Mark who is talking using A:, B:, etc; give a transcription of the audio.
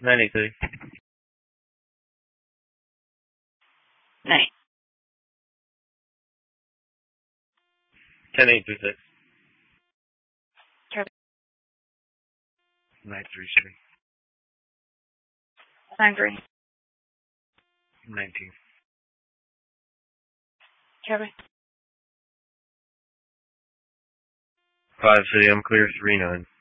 A: 983.
B: 9.
A: 10836.
B: Kevin.
A: 933.
B: 93.
A: 19.
B: Kevin.
A: 5 City, I'm clear. 39.